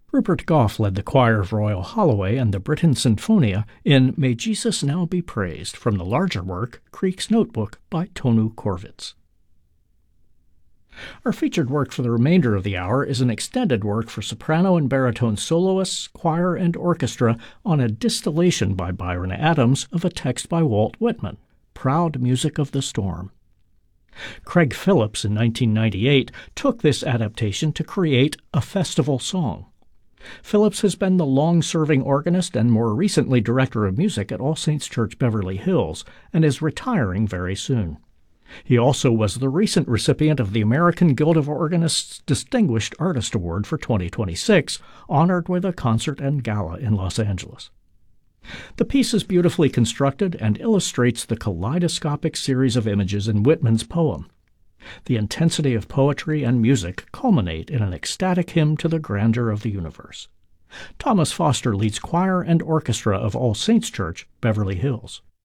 Rupert Goff led the choir of Royal Holloway and the Britten Sinfonia in May Jesus Now Be Praised from the larger work Creek's Notebook by Tonu Korvitz. Our featured work for the remainder of the hour is an extended work for soprano and baritone soloists, choir, and orchestra on a distillation by Byron Adams of a text by Walt Whitman, Proud Music of the Storm. Craig Phillips in 1998 took this adaptation to create A Festival Song. Phillips has been the long-serving organist and more recently director of music at All Saints Church Beverly Hills and is retiring very soon. He also was the recent recipient of the American Guild of Organists Distinguished Artist Award for 2026, honored with a concert and gala in Los Angeles. The piece is beautifully constructed and illustrates the kaleidoscopic series of images in Whitman's poem. The intensity of poetry and music culminate in an ecstatic hymn to the grandeur of the universe. Thomas Foster leads choir and orchestra of All Saints Church, Beverly Hills.